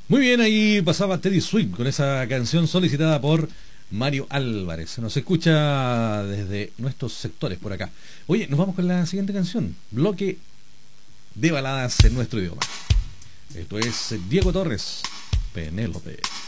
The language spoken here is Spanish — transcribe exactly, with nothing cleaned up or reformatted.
Muy bien, ahí pasaba Teddy Swift con esa canción solicitada por Mario Álvarez. Se nos escucha desde nuestros sectores por acá. Oye, nos vamos con la siguiente canción. Bloque de baladas en nuestro idioma. Esto es Diego Torres, Penélope.